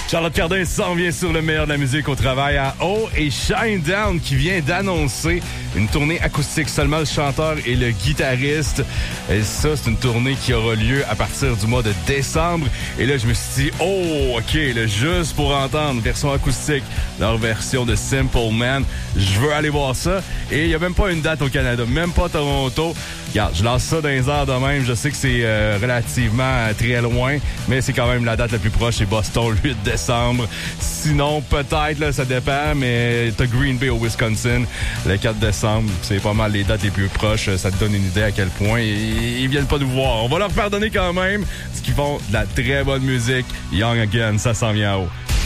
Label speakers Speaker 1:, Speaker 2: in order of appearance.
Speaker 1: Charlotte Cardin s'en vient sur le meilleur de la musique au travail à haut et Shinedown qui vient d'annoncer une tournée acoustique. Seulement le chanteur et le guitariste. Et ça, c'est une tournée qui aura lieu à partir du mois de décembre. Et là, je me suis dit, oh, OK, là, juste pour entendre version acoustique, leur version de Simple Man, je veux aller voir ça. Et il n'y a même pas une date au Canada, même pas Toronto. Regarde, je lance ça dans les airs de même. Je sais que c'est relativement très loin, mais c'est quand même la date la plus proche, c'est Boston, le 8 décembre. Sinon, peut-être, là, ça dépend, mais t'as Green Bay au Wisconsin, le 4 décembre. C'est pas mal les dates les plus proches. Ça te donne une idée à quel point ils viennent pas nous voir. On va leur pardonner quand même, parce qu'ils font de la très bonne musique. Young Again, ça s'en vient en haut.